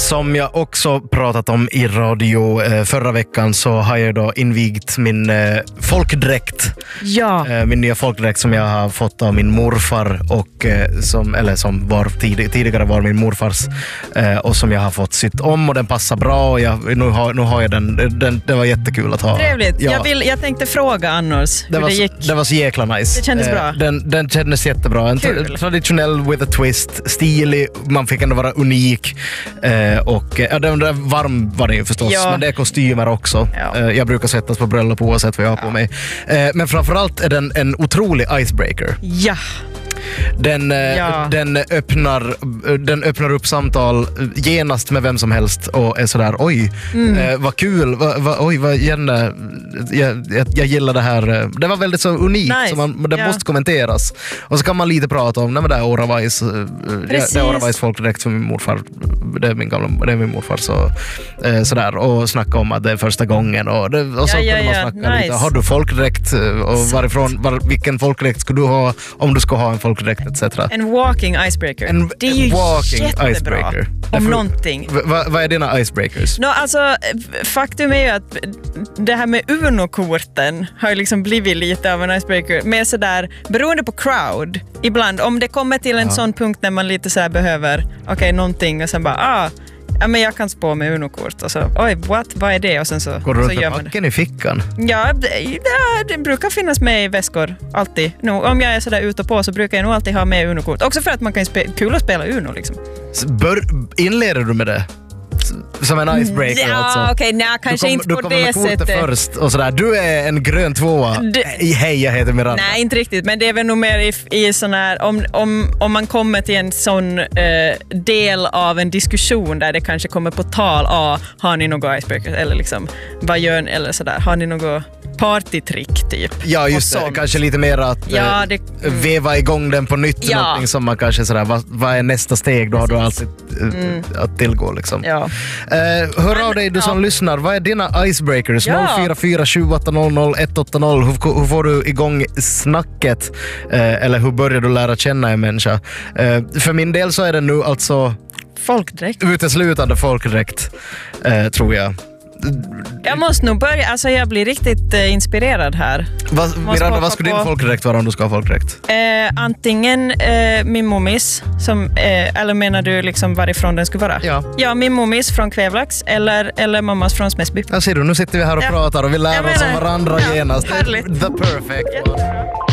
Som jag också pratat om i radio förra veckan så har jag då invigt min folkdräkt. Ja. Min nya folkdräkt som jag har fått av min morfar och som var tidigare var min morfars och som jag har fått sytt om och den passar bra och nu har jag den. Det var jättekul att ha. Trevligt. Ja. Jag tänkte fråga annars hur det gick. Det var så jäkla nice. Det kändes bra. Den kändes jättebra. En traditionell with a twist, stilig, man fick ändå vara unik och den där varm var det ju förstås, men det är kostymer också. Ja. Jag brukar sättas på bröllop oavsett vad jag har på mig. Men framförallt är den en otrolig icebreaker. Ja. Den öppnar upp samtal genast med vem som helst och är sådär, oj, vad kul, vad gärna, jag gillar det här. Det var väldigt så unikt, nice. Så det måste kommenteras. Och så kan man lite prata om, nej men det är Oravais folkdräkt för min morfar. Det är min morfar, sådär. Och snacka om att det är första gången och så kunde man snacka nice. Lite. Har du folkdräkt och vilken folkdräkt ska du ha om du ska ha en folkdräkt etc. En walking icebreaker. Det är ju jättebra icebreaker. Om någonting. Vad är dina icebreakers? Alltså, faktum är ju att det här med Uno-korten har ju liksom blivit lite av en icebreaker. Men sådär, beroende på crowd. Ibland, om det kommer till en sån punkt när man lite såhär behöver någonting och sen bara, men jag kan spå med Uno-kort och så, vad är det? Och sen så går du runt med packen i fickan? Ja, det brukar finnas med i väskor, alltid. Om jag är sådär ute på så brukar jag nog alltid ha med Uno-kort. Också för att man kan kul att spela Uno liksom. Inleder du med det? Som en icebreaker alltså. Kanske inte på det sättet. Du kommer först och sådär. Du är en grön tvåa. Hej, jag heter Miranda. Nej, inte riktigt. Men det är väl nog mer i sån här, om man kommer till en sån del av en diskussion där det kanske kommer på tal, har ni något icebreaker? Eller liksom, vad gör ni? Eller sådär. Har ni något partytrick typ? Ja, just det. Kanske lite mer att veva igång den på nytt. Någonting som man kanske sådär, vad är nästa steg? Då har du alltid att tillgå liksom. Ja. Hör av dig du som lyssnar. Vad är dina icebreakers? 044 780 180. Hur får du igång snacket? Eller hur börjar du lära känna en människa? För min del så är det nu alltså folkdräkt. Uteslutande folkdräkt, tror jag. Jag måste nog börja, alltså jag blir riktigt inspirerad här. Miranda, vad skulle din folkdräkt vara om du ska ha folkdräkt? Antingen min mommis, eller menar du liksom varifrån den skulle vara? Ja, min mommis från Kvävlax eller mammas från Smäsby. Ja, ser du, nu sitter vi här och pratar och vi lär oss om varandra genast. Härligt. The perfect one.